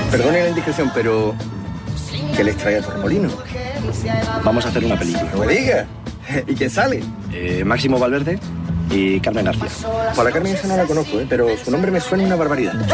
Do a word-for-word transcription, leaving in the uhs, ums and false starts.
Perdone la indiscreción, pero ¿qué les trae a Torremolinos? Vamos a hacer una película. No me diga. ¿Y quién sale? Eh, Máximo Valverde y Carmen García. Pues la Carmen esa no la conozco, ¿eh? Pero su nombre me suena una barbaridad.